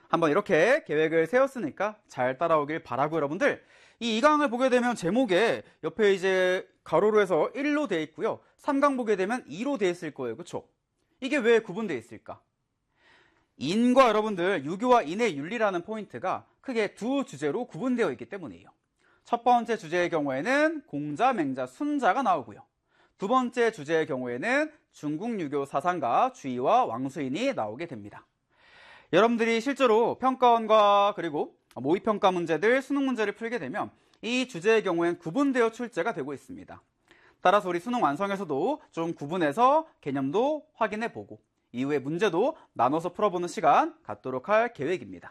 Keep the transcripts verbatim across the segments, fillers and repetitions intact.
한번 이렇게 계획을 세웠으니까 잘 따라오길 바라고 여러분들, 이 이 강을 보게 되면 제목에 옆에 이제 가로로 해서 일로 돼 있고요, 삼 강 보게 되면 이로 돼 있을 거예요. 그쵸? 이게 왜 구분되어 있을까? 인과 여러분들 유교와 인의 윤리라는 포인트가 크게 두 주제로 구분되어 있기 때문이에요. 첫 번째 주제의 경우에는 공자, 맹자, 순자가 나오고요, 두 번째 주제의 경우에는 중국 유교 사상가 주의와 왕수인이 나오게 됩니다. 여러분들이 실제로 평가원과 그리고 모의평가 문제들, 수능 문제를 풀게 되면 이 주제의 경우엔 구분되어 출제가 되고 있습니다. 따라서 우리 수능 완성에서도 좀 구분해서 개념도 확인해보고 이후에 문제도 나눠서 풀어보는 시간 갖도록 할 계획입니다.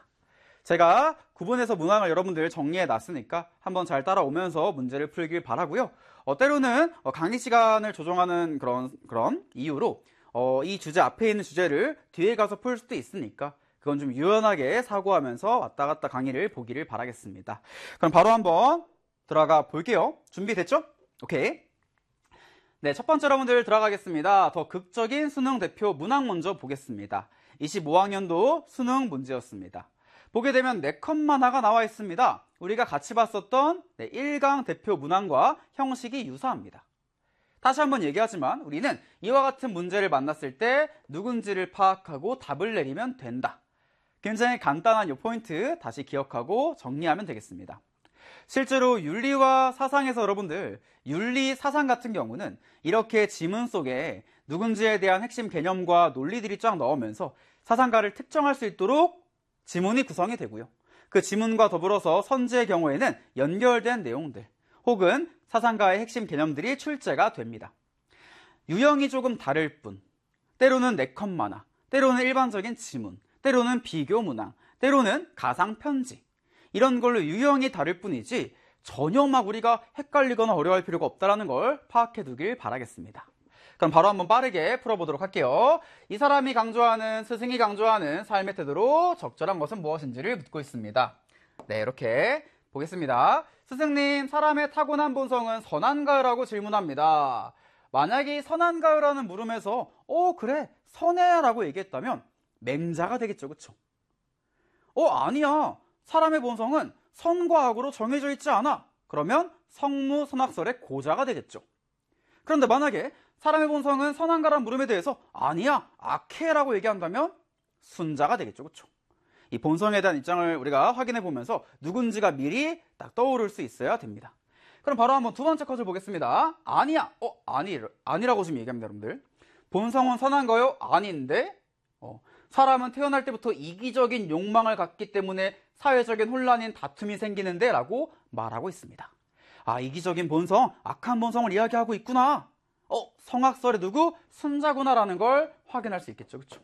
제가 구분해서 문항을 여러분들 정리해 놨으니까 한번 잘 따라오면서 문제를 풀길 바라고요. 어, 때로는 강의 시간을 조정하는 그런, 그런 이유로 어, 이 주제 앞에 있는 주제를 뒤에 가서 풀 수도 있으니까 그건 좀 유연하게 사고하면서 왔다 갔다 강의를 보기를 바라겠습니다. 그럼 바로 한번 들어가 볼게요. 준비됐죠? 오케이. 네, 첫 번째 여러분들 들어가겠습니다. 더 극적인 수능 대표 문항 먼저 보겠습니다. 이십오 학년도 수능 문제였습니다. 보게 되면 네 컷 만화가 나와 있습니다. 우리가 같이 봤었던 네, 일 강 대표 문항과 형식이 유사합니다. 다시 한번 얘기하지만 우리는 이와 같은 문제를 만났을 때 누군지를 파악하고 답을 내리면 된다. 굉장히 간단한 이 포인트 다시 기억하고 정리하면 되겠습니다. 실제로 윤리와 사상에서 여러분들, 윤리, 사상 같은 경우는 이렇게 지문 속에 누군지에 대한 핵심 개념과 논리들이 쫙 나오면서 사상가를 특정할 수 있도록 지문이 구성이 되고요, 그 지문과 더불어서 선지의 경우에는 연결된 내용들 혹은 사상가의 핵심 개념들이 출제가 됩니다. 유형이 조금 다를 뿐, 때로는 네 컷 만화, 때로는 일반적인 지문, 때로는 비교 문항, 때로는 가상 편지, 이런 걸로 유형이 다를 뿐이지 전혀 막 우리가 헷갈리거나 어려워할 필요가 없다는 걸 파악해 두길 바라겠습니다. 그럼 바로 한번 빠르게 풀어보도록 할게요. 이 사람이 강조하는, 스승이 강조하는 삶의 태도로 적절한 것은 무엇인지를 묻고 있습니다. 네, 이렇게 보겠습니다. 스승님, 사람의 타고난 본성은 선한가요라고 질문합니다. 만약에 선한가요라는 물음에서 어 그래 선해 라고 얘기했다면 맹자가 되겠죠. 그쵸? 어 아니야, 사람의 본성은 선과 악으로 정해져 있지 않아. 그러면 성무선악설의 고자가 되겠죠. 그런데 만약에 사람의 본성은 선한가라는 물음에 대해서 아니야, 악해 라고 얘기한다면 순자가 되겠죠. 그쵸? 이 본성에 대한 입장을 우리가 확인해 보면서 누군지가 미리 딱 떠오를 수 있어야 됩니다. 그럼 바로 한번 두 번째 컷을 보겠습니다. 아니야, 어 아니, 아니라고 지금 얘기합니다. 여러분들, 본성은 선한가요? 아닌데 어, 사람은 태어날 때부터 이기적인 욕망을 갖기 때문에 사회적인 혼란인 다툼이 생기는데 라고 말하고 있습니다. 아, 이기적인 본성, 악한 본성을 이야기하고 있구나. 어, 성악설의 누구? 순자구나 라는 걸 확인할 수 있겠죠. 그쵸?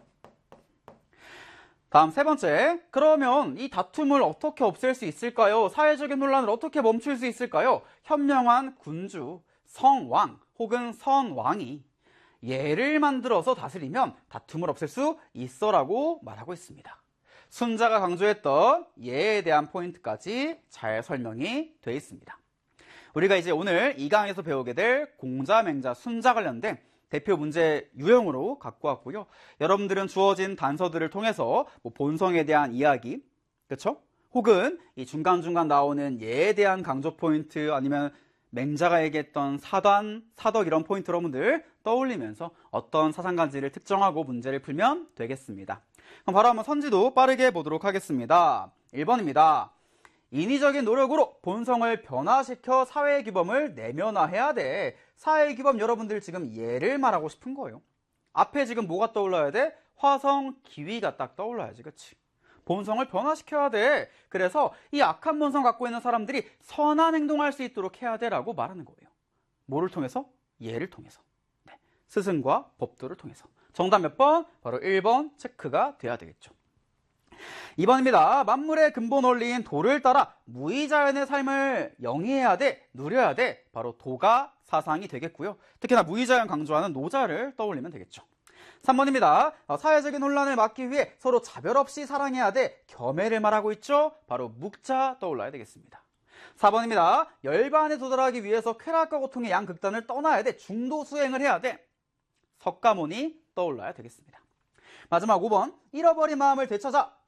다음 세 번째, 그러면 이 다툼을 어떻게 없앨 수 있을까요? 사회적인 혼란을 어떻게 멈출 수 있을까요? 현명한 군주, 성왕 혹은 선왕이 예를 만들어서 다스리면 다툼을 없앨 수 있어 라고 말하고 있습니다. 순자가 강조했던 예에 대한 포인트까지 잘 설명이 되어 있습니다. 우리가 이제 오늘 이 강에서 배우게 될 공자, 맹자, 순자 관련된 대표 문제 유형으로 갖고 왔고요. 여러분들은 주어진 단서들을 통해서 뭐 본성에 대한 이야기, 그렇죠? 혹은 이 중간중간 나오는 예에 대한 강조 포인트, 아니면 맹자가 얘기했던 사단, 사덕 이런 포인트 여러분들 떠올리면서 어떤 사상가인지를 특정하고 문제를 풀면 되겠습니다. 그럼 바로 한번 선지도 빠르게 보도록 하겠습니다. 일 번입니다. 인위적인 노력으로 본성을 변화시켜 사회의 규범을 내면화해야 돼. 사회의 규범, 여러분들 지금 예를 말하고 싶은 거예요. 앞에 지금 뭐가 떠올라야 돼? 화성, 기위가 딱 떠올라야지. 그치? 본성을 변화시켜야 돼. 그래서 이 악한 본성 갖고 있는 사람들이 선한 행동할 수 있도록 해야 돼 라고 말하는 거예요. 뭐를 통해서? 예를 통해서. 네. 스승과 법도를 통해서. 정답 몇 번? 바로 일 번 체크가 돼야 되겠죠. 이 번입니다. 만물의 근본 원리인 도를 따라 무의자연의 삶을 영위해야 돼, 누려야 돼. 바로 도가 사상이 되겠고요. 특히나 무의자연 강조하는 노자를 떠올리면 되겠죠. 삼 번입니다. 사회적인 혼란을 막기 위해 서로 차별 없이 사랑해야 돼. 겸해를 말하고 있죠. 바로 묵자 떠올라야 되겠습니다. 사 번입니다. 열반에 도달하기 위해서 쾌락과 고통의 양극단을 떠나야 돼. 중도 수행을 해야 돼. 석가모니 떠올라야 되겠습니다. 마지막 오 번. 잃어버린 마음을 되찾아